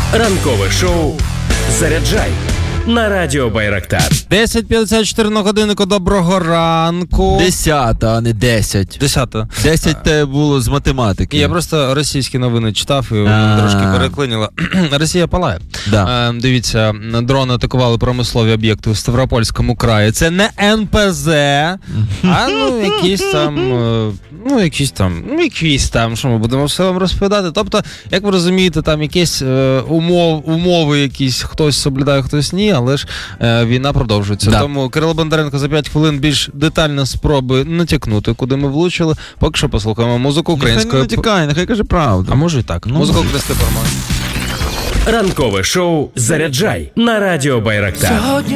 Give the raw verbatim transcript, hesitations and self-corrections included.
Ранкове шоу «Заряджай» на радіо Байрактар. десять п'ятдесят чотири на годиннику. Доброго ранку. Десята, а не десять. Десята. Десять те було з математики. Я просто російські новини читав і мене трошки переклинило. Росія палає. Да. Е, дивіться, дрони атакували промислові об'єкти у Ставропольському краї. Це не ен пе зет, а ну якісь там, е, ну якісь там, ну якісь там, що ми будемо все вам розповідати. Тобто, як ви розумієте, там якісь е, умов, умови якісь, хтось соблюдає, хтось ні, але ж е, війна продовжується. Да. Тому Кирило Бондаренко за п'ять хвилин більш детально спроби натякнути, куди ми влучили. Поки що послухаємо музику української... Нехай не натякає, нехай каже правду. А може і так. Ну, музику української форми. Ранкове шоу «Заряджай» на радіо Байрактар. Сьогодні